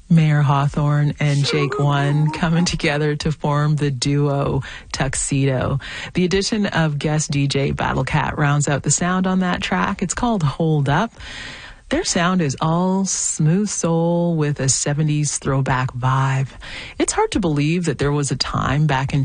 Mayor Hawthorne and Jake One coming together to form the duo Tuxedo. The addition of guest DJ Battle Cat rounds out the sound on that track. It's called Hold Up. Their sound is all smooth soul with a 70s throwback vibe. It's hard to believe that there was a time back in